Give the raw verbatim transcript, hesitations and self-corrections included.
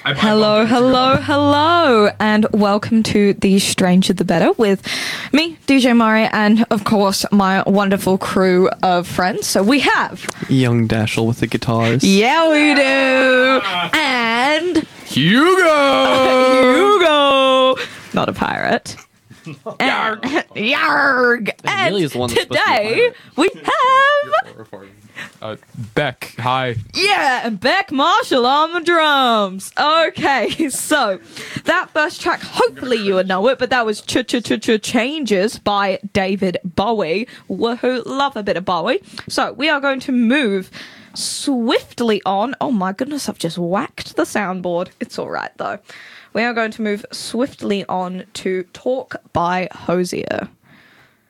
I, Hello, I hello, hello, and welcome to The Stranger the Better with me, D J Murray, and of course my wonderful crew of friends. So we have Young Dashel with the guitars. Yeah, we do, and Hugo! Hugo, not a pirate. And, yarg! And Amelia's the one that's supposed to be a today we have Uh, Beck, hi. yeah, and Beck Marshall on the drums. Okay, so that first track, hopefully you would know it, but that was Ch Ch Ch Ch Changes by David Bowie. Woohoo, love a bit of Bowie. So we are going to move swiftly on. Oh my goodness, I've just whacked the soundboard. It's all right though. We are going to move swiftly on to Talk by Hosier.